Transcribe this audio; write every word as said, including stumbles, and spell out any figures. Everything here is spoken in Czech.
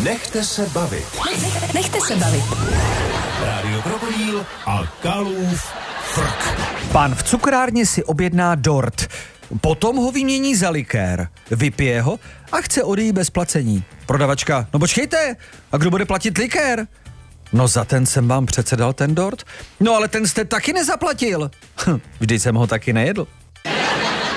Nechte se bavit. Nechte se bavit. Rádio Krokodýl a Kalův frk. Pán v cukrárně si objedná dort. Potom ho vymění za likér. Vypije ho a chce odejít bez placení. Prodavačka, no počkejte, a kdo bude platit likér? No za ten jsem vám přece dal ten dort. No ale ten jste taky nezaplatil. Vždyť jsem ho taky nejedl.